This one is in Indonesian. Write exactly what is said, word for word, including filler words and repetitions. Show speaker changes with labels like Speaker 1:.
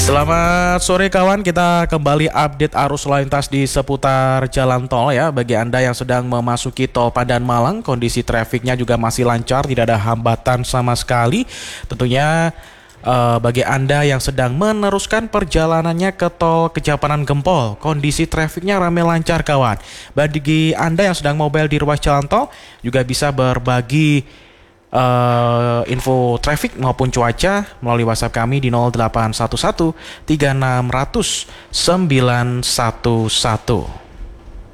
Speaker 1: Selamat sore kawan, kita kembali update arus lalu lintas di seputar jalan tol ya. Bagi Anda yang sedang memasuki tol Padan Malang, kondisi trafiknya juga masih lancar, tidak ada hambatan sama sekali. Tentunya uh, bagi Anda yang sedang meneruskan perjalanannya ke tol Kejapanan Gempol, kondisi trafiknya ramai lancar kawan. Bagi Anda yang sedang mobile di ruas jalan tol, juga bisa berbagi Uh, info traffic maupun cuaca melalui WhatsApp kami di nol delapan satu satu tiga enam nol nol sembilan satu satu.